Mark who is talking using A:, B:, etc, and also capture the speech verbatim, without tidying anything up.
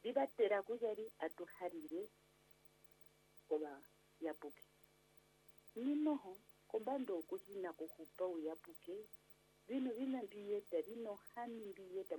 A: bibatera kujari atuharire koba yapuke ninoho kombando kuhina kuhupa uyapuke bino bina biyeta bino hani biyeta